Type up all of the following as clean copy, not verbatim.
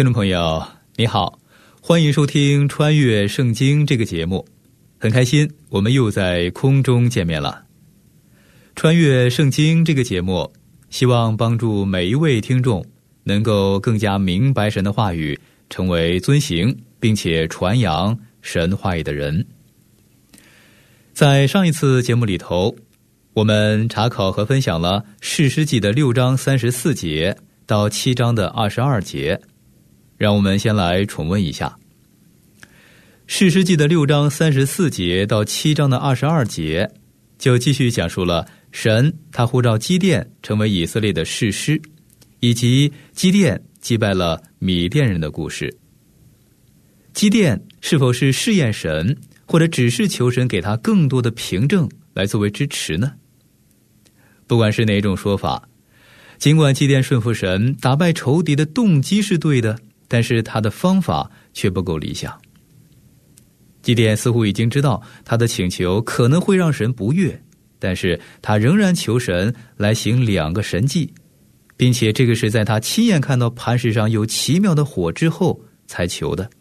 听众朋友你好，欢迎收听穿越圣经这个节目，很开心我们又在空中见面了。穿越圣经这个节目希望帮助每一位听众能够更加明白神的话语，成为遵行并且传扬神话语的人。在上一次节目里头，我们查考和分享了士师记的6章34节到7章的22节，让我们先来重温一下。士师记的6章34节到7章的22节就继续讲述了神他呼召基甸成为以色列的士师，以及基甸击败了米甸人的故事。基甸是否是试验神，或者只是求神给他更多的凭证来作为支持呢？不管是哪种说法，尽管基甸顺服神，打败仇敌的动机是对的，但是他的方法却不够理想。基甸似乎已经知道他的请求可能会让神不悦，但是他仍然求神来行2个神迹，并且这个是在他亲眼看到磐石上有奇妙的火之后才求的。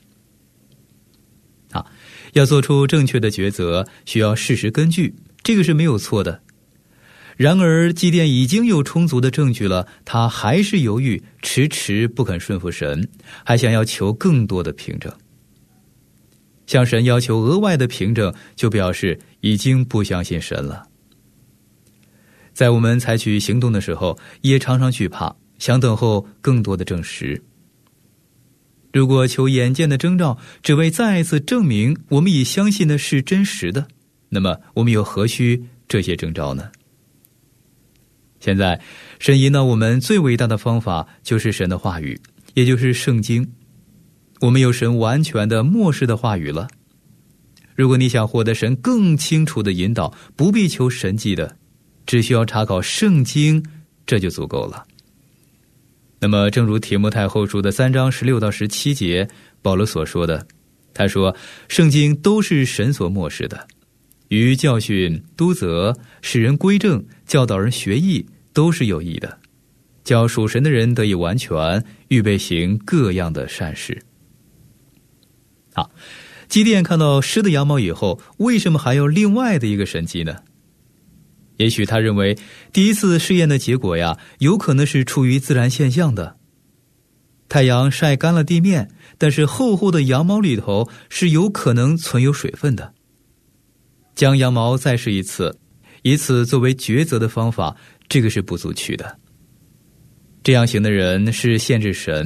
要做出正确的抉择，需要事实根据，这个是没有错的。然而基甸已经有充足的证据了，他还是犹豫，迟迟不肯顺服神，还想要求更多的凭证。向神要求额外的凭证，就表示已经不相信神了。在我们采取行动的时候，也常常惧怕，想等候更多的证实。如果求眼见的征兆，只为再一次证明我们已相信的是真实的，那么我们又何须这些征兆呢？现在神引导我们最伟大的方法就是神的话语，也就是圣经。我们有神完全的默示的话语了。如果你想获得神更清楚的引导，不必求神迹的，只需要查考圣经，这就足够了。那么正如提摩太后书的3章16到17节保罗所说的，他说圣经都是神所默示的，于教训、督责、使人归正、教导人学艺，都是有益的，叫属神的人得以完全，预备行各样的善事。好，基甸看到狮的羊毛以后，为什么还有另外的一个神迹呢？也许他认为第一次试验的结果呀，有可能是出于自然现象的。太阳晒干了地面，但是厚厚的羊毛里头是有可能存有水分的。将羊毛再试一次，以此作为抉择的方法，这个是不足取的。这样行的人是限制神